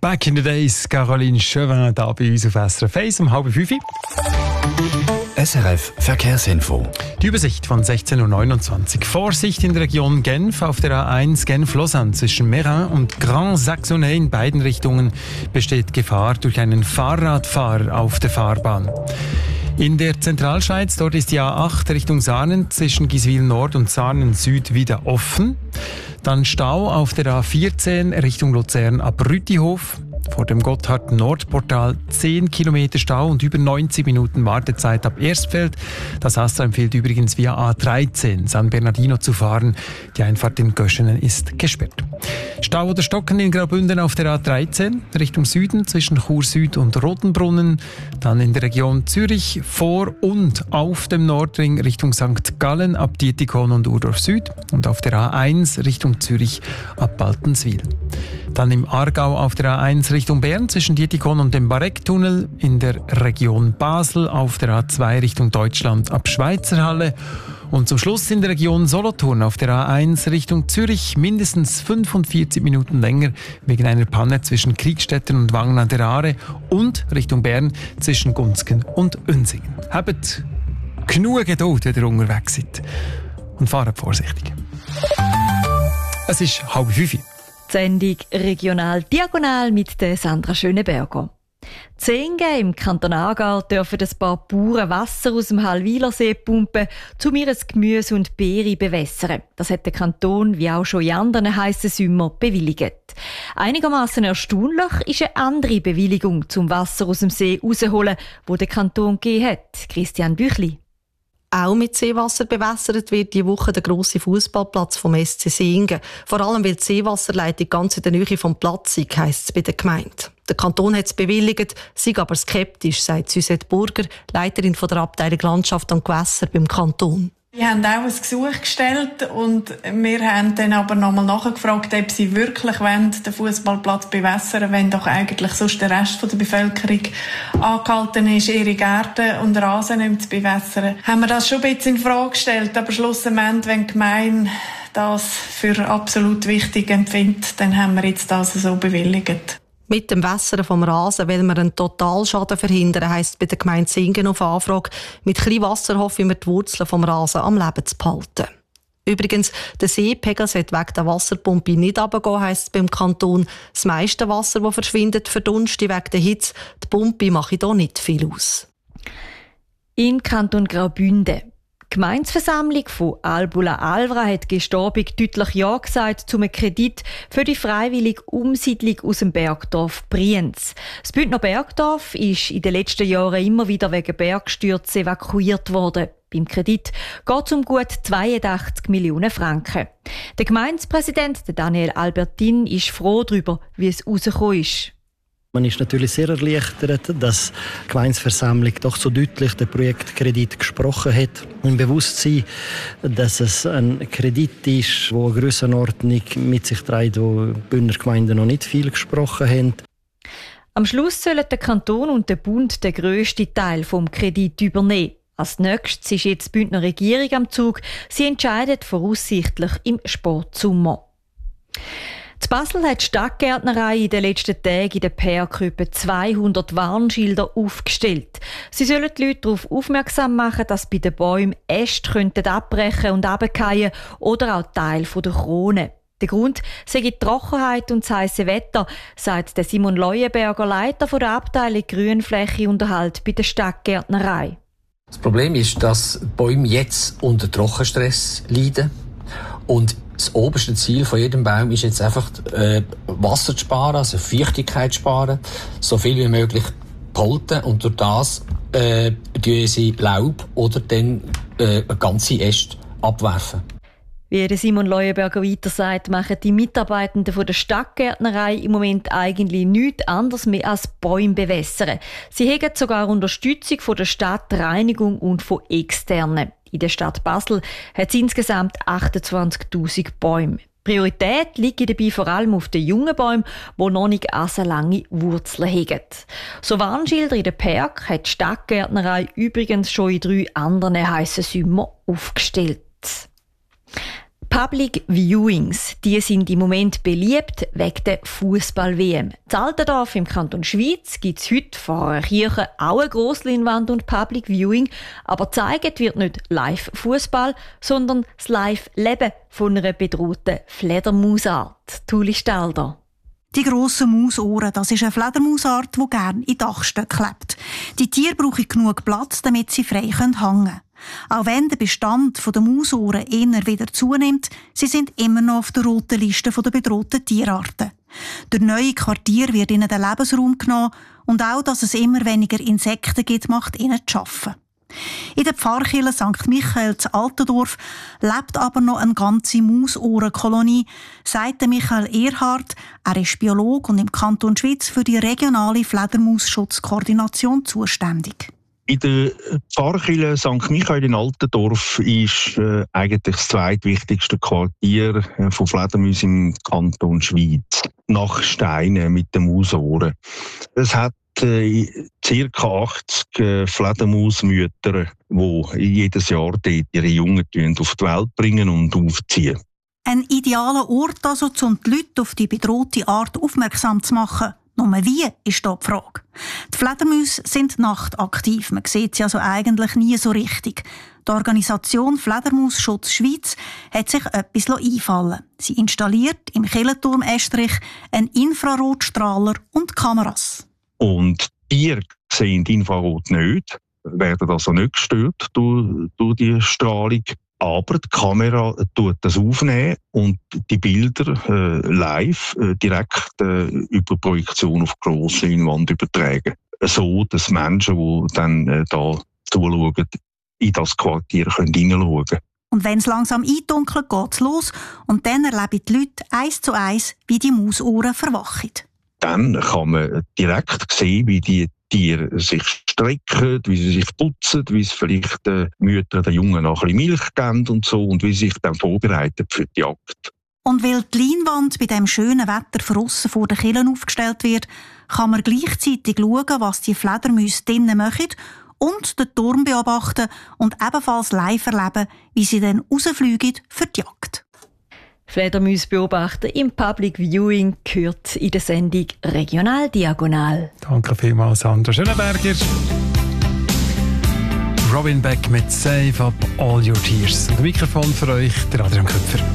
Back in the days, Caroline Chauvin da bei uns auf SRF 1 um 4:30. SRF Verkehrsinfo. Die Übersicht von 16.29 Uhr. Vorsicht in der Region Genf auf der A1 Genf-Lausanne zwischen Meyrin und Grand Saxonais in beiden Richtungen besteht Gefahr durch einen Fahrradfahrer auf der Fahrbahn. In der Zentralschweiz, dort ist die A8 Richtung Saanen zwischen Giswil Nord und Saanen Süd wieder offen. Dann Stau auf der A14 Richtung Luzern ab Rütihof. Vor dem Gotthard-Nordportal 10 Kilometer Stau und über 90 Minuten Wartezeit ab Erstfeld. Das ASTRA empfiehlt übrigens via A13 San Bernardino zu fahren. Die Einfahrt in Göschenen ist gesperrt. Stau oder Stocken in Graubünden auf der A13 Richtung Süden zwischen Chur Süd und Rotenbrunnen. Dann in der Region Zürich vor und auf dem Nordring Richtung St. Gallen ab Dietikon und Urdorf Süd. Und auf der A1 Richtung Zürich ab Baltenswil. Dann im Aargau auf der A1 Richtung Bern zwischen Dietikon und dem Barecktunnel, in der Region Basel auf der A2 Richtung Deutschland ab Schweizerhalle und zum Schluss in der Region Solothurn auf der A1 Richtung Zürich mindestens 45 Minuten länger wegen einer Panne zwischen Kriegstetten und Wangen an der Aare und Richtung Bern zwischen Gunzgen und Unsingen. Habt genug Geduld, wenn ihr unterwegs seid und fahrt vorsichtig. Es ist 4:30. Die Sendung «Regional Diagonal» mit der Sandra Schöneberger. Zehn im Kanton Aargau dürfen ein paar Bauern Wasser aus dem Hallwilersee pumpen, um ihr Gemüse und Beere bewässern. Das hat der Kanton, wie auch schon in anderen heissen Sommer, bewilligt. Einigermaßen erstaunlich ist eine andere Bewilligung zum Wasser aus dem See rausholen, die der Kanton gegeben hat. Christian Büchli. Auch mit Seewasser bewässert wird diese Woche der grosse Fußballplatz vom SC Singen. Vor allem, weil die Seewasserleitung ganz in der Nähe vom Platz ist, heisst es bei der Gemeinde. Der Kanton hat es bewilligt, sei aber skeptisch, sagt Suzette Burger, Leiterin von der Abteilung Landschaft und Gewässer beim Kanton. Wir haben auch ein Gesuch gestellt und wir haben dann aber nochmal nachgefragt, ob sie wirklich den Fußballplatz bewässern wollen, wenn doch eigentlich sonst der Rest der Bevölkerung angehalten ist, ihre Gärten und Rasen nicht mehr zu bewässern. Haben wir das schon ein bisschen in Frage gestellt, aber schlussendlich, wenn die Gemeinde das für absolut wichtig empfindet, dann haben wir jetzt das so bewilligt. Mit dem Wässern vom Rasen will man einen Totalschaden verhindern, heisst bei der Gemeinde Singen auf Anfrage. Mit etwas Wasser hoffen wir, die Wurzeln vom Rasen am Leben zu behalten. Übrigens, der Seepegel sollte wegen der Wasserpumpe nicht runtergehen, heisst es beim Kanton. Das meiste Wasser, das verschwindet, verdunstet wegen der Hitze. Die Pumpe mache hier nicht viel aus. In Kanton Graubünden. Die Gemeindeversammlung von Albula Alvra hat gestern Abend deutlich Ja gesagt zu einem Kredit für die freiwillige Umsiedlung aus dem Bergdorf Brienz. Das Bündner Bergdorf ist in den letzten Jahren immer wieder wegen Bergstürzen evakuiert worden. Beim Kredit geht es um gut 82 Millionen Franken. Der Gemeindepräsident Daniel Albertin ist froh darüber, wie es rausgekommen ist. Man ist natürlich sehr erleichtert, dass die Gemeindeversammlung doch so deutlich den Projektkredit gesprochen hat. Im Bewusstsein, dass es ein Kredit ist, der eine Grössenordnung mit sich trägt, wo die Bündner Gemeinden noch nicht viel gesprochen haben. Am Schluss sollen der Kanton und der Bund den grössten Teil des Kredits übernehmen. Als nächstes ist jetzt die Bündner Regierung am Zug. Sie entscheidet voraussichtlich im Sportsommer. In Basel hat die Stadtgärtnerei in den letzten Tagen in der Park etwa 200 Warnschilder aufgestellt. Sie sollen die Leute darauf aufmerksam machen, dass bei den Bäumen Äste abbrechen und runterfallen oder auch Teile der Krone. Der Grund sei die Trockenheit und das heisse Wetter, sagt Simon Leuenberger, Leiter der Abteilung Grünflächeunterhalt bei der Stadtgärtnerei. Das Problem ist, dass die Bäume jetzt unter Trockenstress leiden. Und das oberste Ziel von jedem Baum ist jetzt einfach, Wasser zu sparen, also Feuchtigkeit zu sparen, so viel wie möglich behalten und durch das sie Laub oder dann ganze Äste abwerfen. Wie der Simon Leuenberger weiter sagt, machen die Mitarbeitenden von der Stadtgärtnerei im Moment eigentlich nichts anderes mehr als Bäume bewässern. Sie haben sogar Unterstützung von der Stadtreinigung und von Externen. In der Stadt Basel hat es insgesamt 28'000 Bäume. Priorität liegt dabei vor allem auf den jungen Bäumen, die noch nicht so lange Wurzeln haben. So Warnschilder in den Park hat die Stadtgärtnerei übrigens schon in 3 anderen heissen Sommern aufgestellt. Public Viewings, die sind im Moment beliebt wegen der Fußball-WM. In Altendorf im Kanton Schwyz gibt es heute vor einer Kirche auch eine Grossleinwand und Public Viewing, aber gezeigt wird nicht Live-Fußball, sondern das Live-Leben von einer bedrohten Fledermausart. Tuli Stelder. Die grossen Mausohren, das ist eine Fledermausart, die gerne in Dachstöcken lebt. Die Tiere brauchen genug Platz, damit sie frei hängen können. Auch wenn der Bestand der Mausohren eher wieder zunimmt, sie sind immer noch auf der roten Liste der bedrohten Tierarten. Durch neue Quartiere wird ihnen der Lebensraum genommen und auch, dass es immer weniger Insekten gibt, macht ihnen zu arbeiten. In der Pfarrkirche St. Michael zu Altendorf lebt aber noch eine ganze Mausohrenkolonie, sagt Michael Erhardt. Er ist Biologe und im Kanton Schwyz für die regionale Fledermausschutzkoordination zuständig. In der Pfarrkirche St. Michael in Altendorf ist eigentlich das zweitwichtigste Quartier von Fledermäusen im Kanton Schwyz. Nach Steinen mit den Mausohren. Es hat ca. 80 Fledermausmütter, die jedes Jahr dort ihre Jungen auf die Welt bringen und aufziehen. Ein idealer Ort, also, um die Leute auf die bedrohte Art aufmerksam zu machen. Nur wie, ist da die Frage. Die Fledermäuse sind nachtaktiv, man sieht sie also eigentlich nie so richtig. Die Organisation Fledermausschutz Schweiz hat sich etwas einfallen. Sie installiert im Kirchenturm Estrich einen Infrarotstrahler und Kameras. Und Tiere sehen Infrarot nicht, werden also nicht gestört durch die Strahlung. Aber die Kamera tut das aufnehmen und die Bilder live direkt über Projektion auf grosse Leinwand übertragen. So, dass Menschen, die dann da zuschauen, in das Quartier hineinschauen können. Und wenn es langsam eindunkelt, geht es los und dann erleben die Leute 1:1, wie die Mausohren verwachen. Dann kann man direkt sehen, wie die Tiere sich strecken, wie sie sich putzen, wie es vielleicht Mütter den Jungen noch ein bisschen Milch geben und so und wie sie sich dann vorbereiten für die Jagd. Und weil die Leinwand bei diesem schönen Wetter draussen vor den Kirchen aufgestellt wird, kann man gleichzeitig schauen, was die Fledermäuse drinnen machen und den Turm beobachten und ebenfalls live erleben, wie sie dann rausfliegen für die Jagd. Fledermäuse beobachten im Public Viewing gehört in der Sendung Regional Diagonal. Danke vielmals, Sandra Schönenberger. Robin Beck mit Save Up All Your Tears. Und Mikrofon für euch, der Adrian Köpfer.